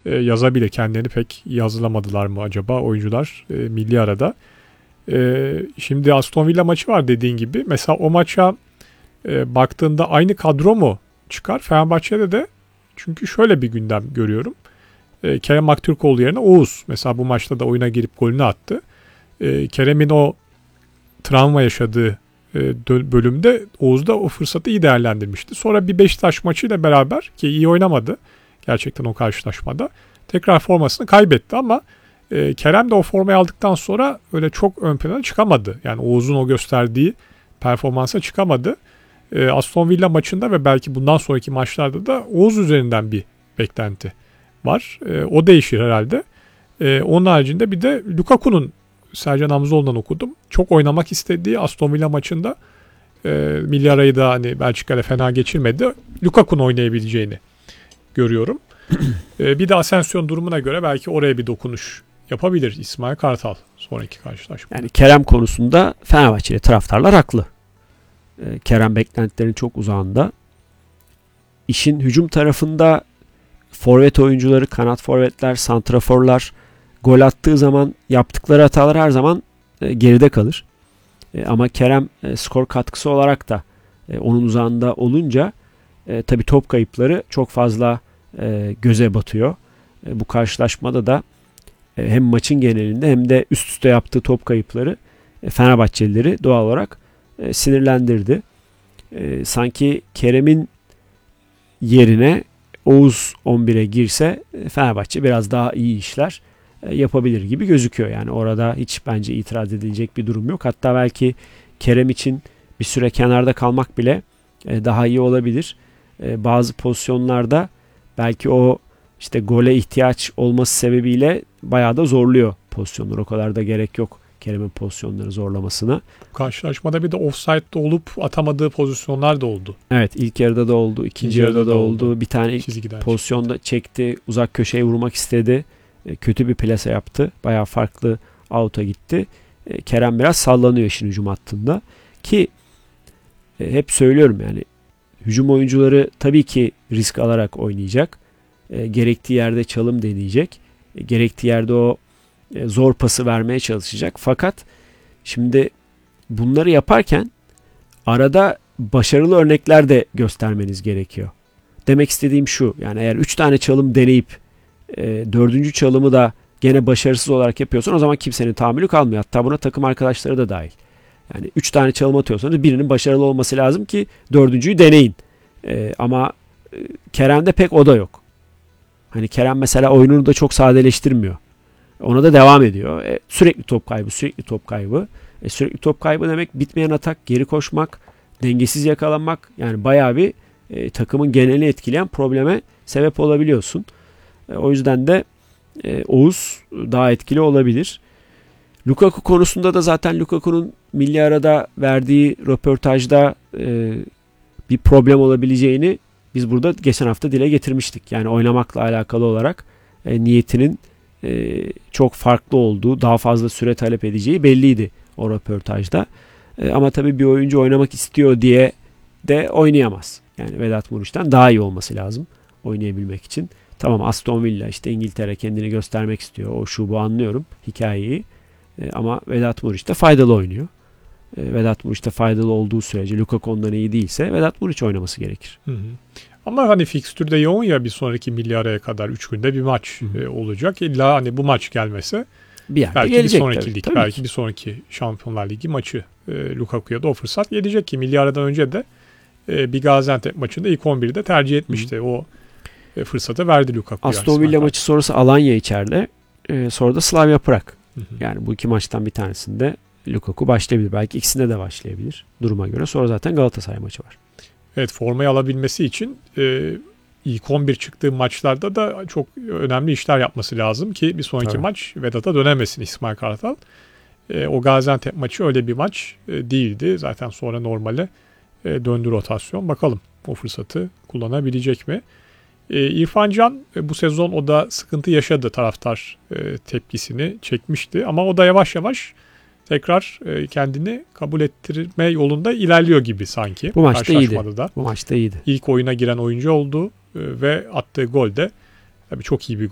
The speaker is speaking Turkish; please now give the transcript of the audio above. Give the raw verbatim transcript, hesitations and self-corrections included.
e, yazabilir. Kendilerini pek yazılamadılar mı acaba oyuncular e, milli arada. E, şimdi Aston Villa maçı var dediğin gibi. Mesela o maça e, baktığında aynı kadro mu çıkar? Fenerbahçe'de de çünkü şöyle bir gündem görüyorum. E, Kerem Aktürkoğlu yerine Oğuz. Mesela bu maçta da oyuna girip golünü attı. E, Kerem'in o travma yaşadığı e, bölümde Oğuz da o fırsatı iyi değerlendirmişti. Sonra bir Beşiktaş maçıyla beraber ki iyi oynamadı gerçekten o karşılaşmada. Tekrar formasını kaybetti ama e, Kerem de o formayı aldıktan sonra öyle çok ön plana çıkamadı. Yani Oğuz'un o gösterdiği performansa çıkamadı. E, Aston Villa maçında ve belki bundan sonraki maçlarda da Oğuz üzerinden bir beklenti var. E, o değişir herhalde. E, onun haricinde bir de Lukaku'nun Sercan Hamzoğlu'ndan okudum. Çok oynamak istediği Aston Villa maçında e, milli arayı da hani Belçika'yla fena geçirmedi. Lukaku'nun oynayabileceğini görüyorum. e, bir de Asensio durumuna göre belki oraya bir dokunuş yapabilir İsmail Kartal sonraki karşılaşma. Yani Kerem konusunda Fenerbahçeli taraftarlar haklı. E, Kerem beklentilerin çok uzağında. İşin hücum tarafında forvet oyuncuları, kanat forvetler, santraforlar gol attığı zaman yaptıkları hatalar her zaman e, geride kalır. E, ama Kerem e, skor katkısı olarak da e, onun uzağında olunca e, tabii top kayıpları çok fazla e, göze batıyor. E, bu karşılaşmada da e, hem maçın genelinde hem de üst üste yaptığı top kayıpları e, Fenerbahçelileri doğal olarak e, sinirlendirdi. E, sanki Kerem'in yerine Oğuz on bire girse e, Fenerbahçe biraz daha iyi işler yapabilir gibi gözüküyor. Yani orada hiç bence itiraz edilecek bir durum yok. Hatta belki Kerem için bir süre kenarda kalmak bile daha iyi olabilir. Bazı pozisyonlarda belki o işte gole ihtiyaç olması sebebiyle bayağı da zorluyor pozisyonları. O kadar da gerek yok Kerem'in pozisyonları zorlamasına. Karşılaşmada bir de offside'de olup atamadığı pozisyonlar da oldu. Evet, ilk yarıda da oldu, ikinci, ikinci yarıda, yarıda da oldu. oldu. Bir tane ilk pozisyonda çıktı. çekti, uzak köşeye vurmak istedi. Kötü bir plase yaptı. Bayağı farklı out'a gitti. Kerem biraz sallanıyor işin hücum hattında. Ki hep söylüyorum yani hücum oyuncuları tabii ki risk alarak oynayacak. Gerektiği yerde çalım deneyecek. Gerektiği yerde o zor pası vermeye çalışacak. Fakat şimdi bunları yaparken arada başarılı örnekler de göstermeniz gerekiyor. Demek istediğim şu. Yani eğer üç tane çalım deneyip E, dördüncü çalımı da gene başarısız olarak yapıyorsan o zaman kimsenin tahammülü kalmıyor. Hatta buna takım arkadaşları da dahil. Yani üç tane çalım atıyorsanız birinin başarılı olması lazım ki dördüncüyü deneyin. E, ama e, Kerem'de pek o da yok. Hani Kerem mesela oyununu da çok sadeleştirmiyor. Ona da devam ediyor. E, sürekli top kaybı, sürekli top kaybı. E, sürekli top kaybı demek bitmeyen atak, geri koşmak, dengesiz yakalanmak. Yani bayağı bir e, takımın genelini etkileyen probleme sebep olabiliyorsun. O yüzden de e, Oğuz daha etkili olabilir. Lukaku konusunda da zaten Lukaku'nun milli arada verdiği röportajda e, bir problem olabileceğini biz burada geçen hafta dile getirmiştik. Yani oynamakla alakalı olarak e, niyetinin e, çok farklı olduğu, daha fazla süre talep edeceği belliydi o röportajda. E, ama tabii bir oyuncu oynamak istiyor diye de oynayamaz. Yani Vedat Muriç'ten daha iyi olması lazım oynayabilmek için. Tamam, Aston Villa işte İngiltere kendini göstermek istiyor. O şu bu anlıyorum hikayeyi. E, ama Vedat Muriç de faydalı oynuyor. E, Vedat Muriç de faydalı olduğu sürece Lukaku ondan iyi değilse Vedat Muriç oynaması gerekir. Hı hı. Ama hani fikstürde yoğun ya bir sonraki milli araya kadar üç günde bir maç e, olacak. İlla hani bu maç gelmese bir yerde belki gelecek, bir sonraki tabii, lig, tabii belki ki. bir sonraki Şampiyonlar Ligi maçı e, Lukaku'ya da o fırsat gelecek ki milli aradan önce de e, bir Gaziantep maçında ilk on birde tercih etmişti. Hı. O e, fırsatı verdi Lukaku'ya. Aston Villa maçı sonrası Alanya içeride. E, sonra da Slavia Prag. Hı hı. Yani bu iki maçtan bir tanesinde Lukaku başlayabilir. Belki ikisinde de başlayabilir duruma göre. Sonra zaten Galatasaray maçı var. Evet, formayı alabilmesi için e, ilk on bir çıktığı maçlarda da çok önemli işler yapması lazım ki bir sonraki evet. maç Vedat'a dönemesin İsmail Kartal. E, o Gaziantep maçı öyle bir maç e, değildi. Zaten sonra normale e, döndü rotasyon. Bakalım o fırsatı kullanabilecek mi? E, İrfan Can e, bu sezon o da sıkıntı yaşadı, taraftar e, tepkisini çekmişti. Ama o da yavaş yavaş tekrar e, kendini kabul ettirme yolunda ilerliyor gibi sanki. Bu maçta iyiydi. Da. Bu maçta iyiydi. İlk oyuna giren oyuncu oldu e, ve attığı gol de tabii çok iyi bir